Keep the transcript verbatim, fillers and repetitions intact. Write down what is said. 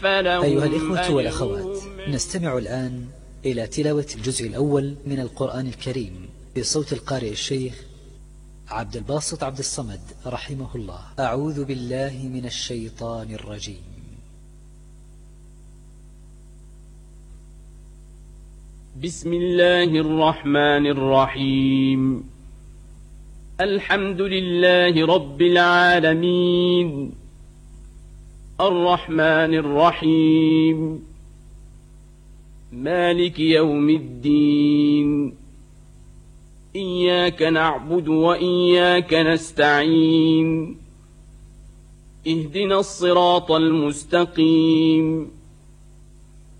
فلهم أيها الإخوة أجر والأخوات، نستمع الآن إلى تلاوة الجزء الأول من القرآن الكريم بصوت القارئ الشيخ عبد الباسط عبد الصمد رحمه الله. أعوذ بالله من الشيطان الرجيم. بسم الله الرحمن الرحيم. الحمد لله رب العالمين، الرحمن الرحيم، مالك يوم الدين، إياك نعبد وإياك نستعين، اهدنا الصراط المستقيم،